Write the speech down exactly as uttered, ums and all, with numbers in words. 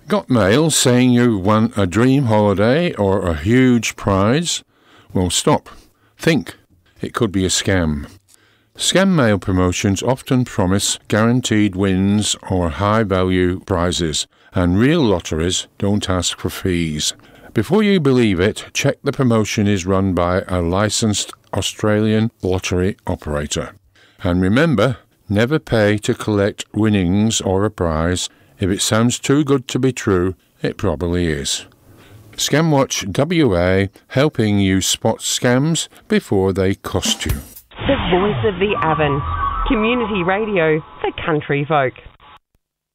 Got mail saying you won a dream holiday or a huge prize? Well, stop. Think. It could be a scam. Scam mail promotions often promise guaranteed wins or high-value prizes, and real lotteries don't ask for fees. Before you believe it, check the promotion is run by a licensed Australian lottery operator. And remember, never pay to collect winnings or a prize. If it sounds too good to be true, it probably is. Scamwatch W A, helping you spot scams before they cost you. The voice of the Avon. Community radio for country folk.